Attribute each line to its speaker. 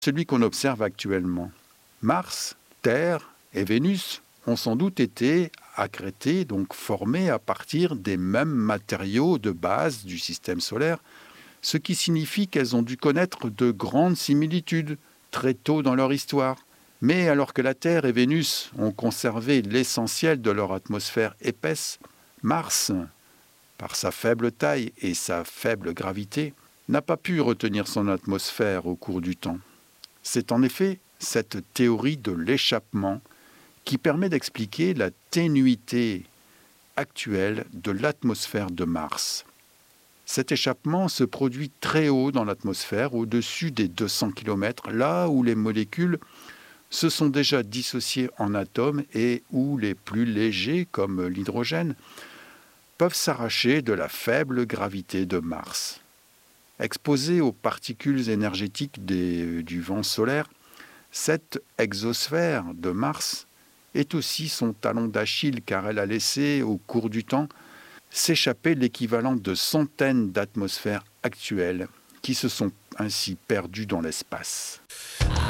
Speaker 1: celui qu'on observe actuellement. Mars, Terre et Vénus ont sans doute été accrétés, donc formés à partir des mêmes matériaux de base du système solaire, ce qui signifie qu'elles ont dû connaître de grandes similitudes très tôt dans leur histoire. Mais alors que la Terre et Vénus ont conservé l'essentiel de leur atmosphère épaisse, Mars, par sa faible taille et sa faible gravité, n'a pas pu retenir son atmosphère au cours du temps. C'est en effet cette théorie de l'échappement qui permet d'expliquer la ténuité actuelle de l'atmosphère de Mars. Cet échappement se produit très haut dans l'atmosphère, au-dessus des 200 km, là où les molécules se sont déjà dissociées en atomes et où les plus légers, comme l'hydrogène, peuvent s'arracher de la faible gravité de Mars. Exposée aux particules énergétiques du vent solaire, cette exosphère de Mars est aussi son talon d'Achille car elle a laissé, au cours du temps, s'échapper l'équivalent de centaines d'atmosphères actuelles qui se sont ainsi perdues dans l'espace.